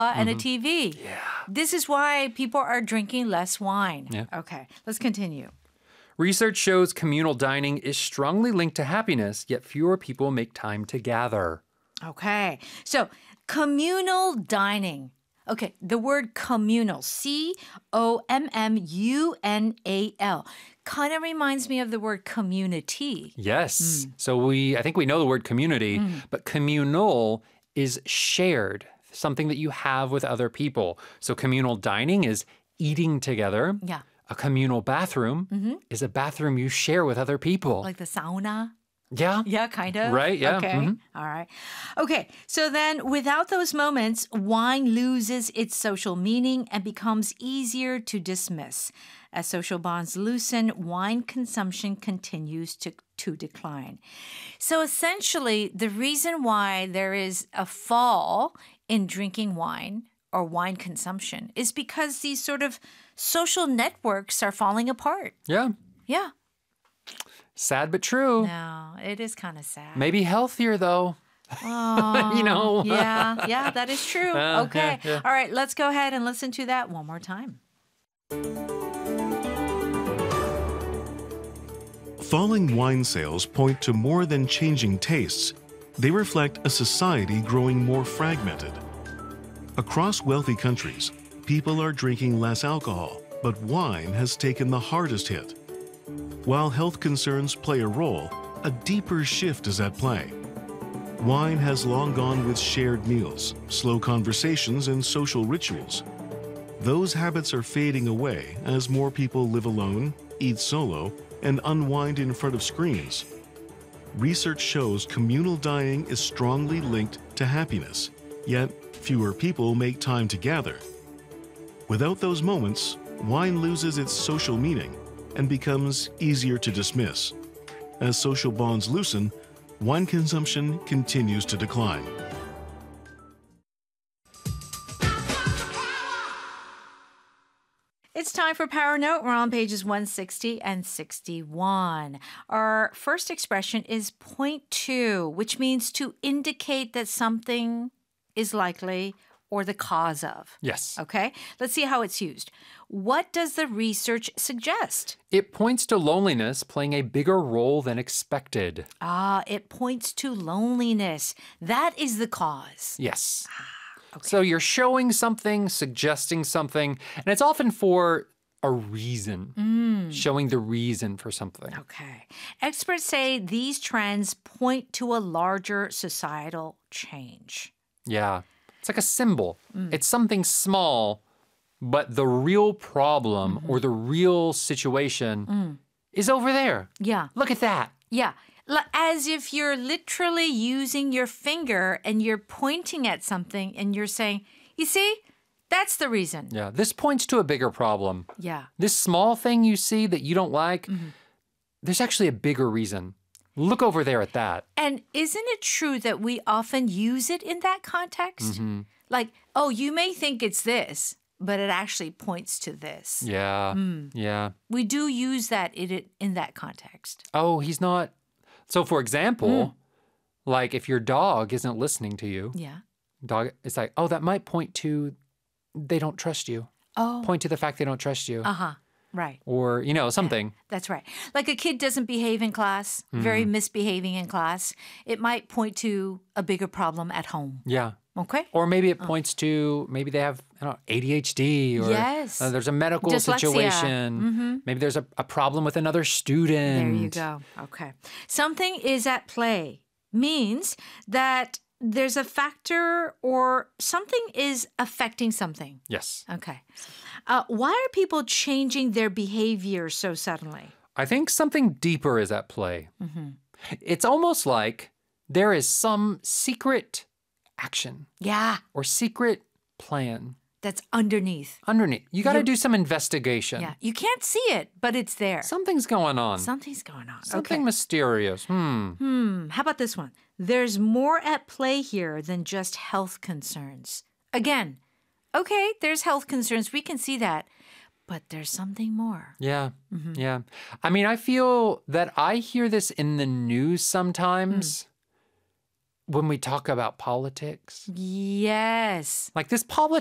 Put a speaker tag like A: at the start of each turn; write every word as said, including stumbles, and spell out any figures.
A: and a T V.
B: Yeah.
A: This is why people are drinking less wine.
B: Yeah.
A: Okay, let's continue.
B: Research shows communal dining is strongly linked to happiness, yet fewer people make time to gather.
A: Okay, so communal dining. Okay, the word communal, C O M M U N A L, kind of reminds me of the word community.
B: Yes. So we, I think we know the word community, but communal is shared, something that you have with other people. So communal dining is eating together.
A: Yeah.
B: A communal bathroom is a bathroom you share with other people.
A: Like the sauna?
B: Yeah.
A: Yeah, kind of.
B: Right, yeah,
A: Okay.
B: mhm.
A: All right. Okay. So then without those moments, wine loses its social meaning and becomes easier to dismiss. As social bonds loosen, wine consumption continues to, to decline. So essentially, the reason why there is a fall in drinking wine or wine consumption is because these sort of social networks are falling apart.
B: Yeah.
A: Yeah.
B: Sad but true.
A: No, it is kind of sad.
B: Maybe healthier though.
A: Oh,
B: You know.
A: yeah, yeah, that is true.
B: Uh,
A: okay.
B: yeah, yeah.
A: All right, let's go ahead and listen to that one more time.
C: Falling wine sales point to more than changing tastes. They reflect a society growing more fragmented. Across wealthy countries, people are drinking less alcohol, but wine has taken the hardest hit. While health concerns play a role, a deeper shift is at play. Wine has long gone with shared meals, slow conversations, and social rituals. Those habits are fading away as more people live alone, eat solo, and unwind in front of screens. Research shows communal dining is strongly linked to happiness, yet fewer people make time to gather. Without those moments, wine loses its social meaning and becomes easier to dismiss. As social bonds loosen, wine consumption continues to decline.
A: It's time for Power Note. We're on pages one sixty and sixty-one. Our first expression is point to, which means to indicate that something is likely or the cause of.
B: Yes.
A: Okay, let's see how it's used. What does the research suggest?
B: It points to loneliness playing a bigger role than expected.
A: Ah, it points to loneliness. That is the cause.
B: Yes.
A: Okay.
B: So you're showing something, suggesting something, and it's often for a reason, showing the reason for something.
A: Okay. Experts say these trends point to a larger societal change.
B: Yeah. It's like a symbol. It's something small, but the real problem or the real situation is over there.
A: Yeah.
B: Look at that.
A: Yeah. L- As if you're literally using your finger and you're pointing at something and you're saying, you see, that's the reason.
B: Yeah. This points to a bigger problem.
A: Yeah.
B: This small thing you see that you don't like, there's actually a bigger reason. Look over there at that.
A: And isn't it true that we often use it in that context? Like, oh, you may think it's this, but it actually points to this.
B: Yeah. Yeah.
A: We do use that in, it, in that context.
B: Oh, he's not. So, for example, like if your dog isn't listening to you,
A: Yeah.
B: dog, it's like, oh, that might point to they don't trust you.
A: Oh.
B: Point to the fact they don't trust you.
A: Uh-huh. Right.
B: Or, you know, something.
A: That's right. Like a kid doesn't behave in class, very misbehaving in class. It might point to a bigger problem at home.
B: Yeah.
A: Okay?
B: Or maybe it points to maybe they have I don't know, A D H D or
A: Yes.
B: uh, there's a medical
A: Dyslexia.
B: situation. Maybe there's a, a problem with another student.
A: There you go. Okay. Something is at play means that there's a factor or something is affecting something.
B: Yes.
A: Okay. Uh, why are people changing their behavior so suddenly?
B: I think something deeper is at play. It's almost like there is some secret action
A: Yeah,
B: or secret plan
A: that's underneath.
B: underneath. You got to
A: You-
B: do some investigation.
A: Yeah, you can't see it, but it's there.
B: Something's going on.
A: Something's going on.
B: Something
A: Okay.
B: mysterious. Hmm.
A: Hmm. How about this one? There's more at play here than just health concerns. Again, okay, there's health concerns. We can see that. But there's something more.
B: Yeah. Yeah. I mean, I feel that I hear this in the news sometimes when we talk about politics.
A: Yes.
B: Like this politics.